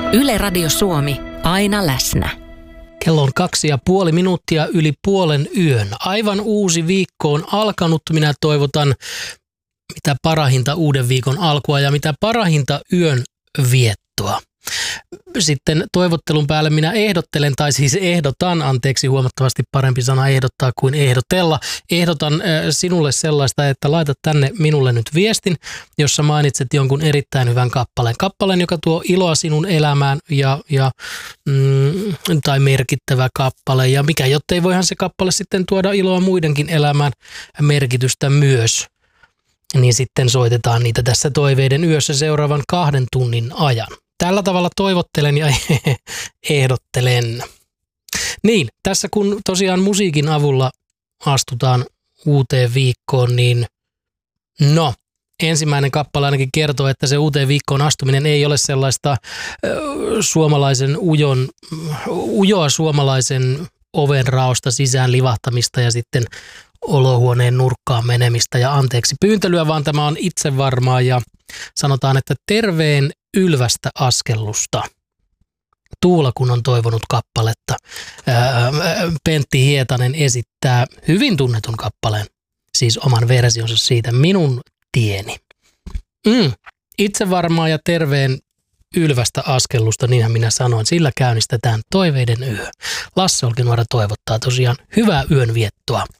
Yle Radio Suomi, aina läsnä. Kello on 2,5 minuuttia yli puolen yön. Aivan uusi viikko on alkanut. Minä toivotan mitä parahinta uuden viikon alkua ja mitä parahinta yön viettoa. Sitten toivottelun päälle minä ehdotan, huomattavasti parempi sana ehdottaa kuin ehdotella. Ehdotan sinulle sellaista, että laita tänne minulle nyt viestin, jossa mainitset jonkun erittäin hyvän kappaleen, joka tuo iloa sinun elämään tai merkittävä kappale. Ja mikä jottei voihan se kappale sitten tuoda iloa muidenkin elämään, merkitystä myös. Niin sitten soitetaan niitä tässä toiveiden yössä seuraavan 2 tunnin ajan. Tällä tavalla toivottelen ja ehdottelen. Niin, tässä kun tosiaan musiikin avulla astutaan uuteen viikkoon, niin ensimmäinen kappale ainakin kertoo, että se uuteen viikkoon astuminen ei ole sellaista ujoa suomalaisen ovenraosta sisään livahtamista ja sitten olohuoneen nurkkaan menemistä ja anteeksi pyyntelyä, vaan tämä on itsevarmaa ja sanotaan, että terveen ylvästä askellusta. Tuula kun on toivonut kappaletta. Pentti Hietanen esittää hyvin tunnetun kappaleen, siis oman versionsa siitä Minun tieni. Itsevarmaa ja terveen ylvästä askellusta, niinhän minä sanoin. Sillä käynnistetään toiveiden yö. Lasse Olkinuora toivottaa tosiaan hyvää yön viettoa.